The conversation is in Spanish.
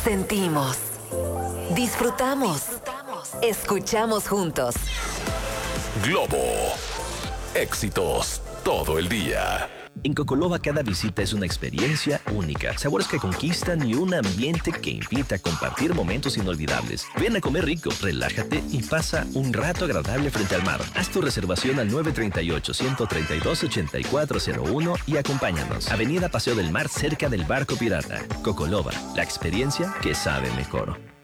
Sentimos, disfrutamos, escuchamos juntos. Globo. Éxitos todo el día. En Cocoloba cada visita es una experiencia única, sabores que conquistan y un ambiente que invita a compartir momentos inolvidables. Ven a comer rico, relájate y pasa un rato agradable frente al mar. Haz tu reservación al 938-132-8401 y acompáñanos. Avenida Paseo del Mar, cerca del Barco Pirata. Cocoloba, la experiencia que sabe mejor.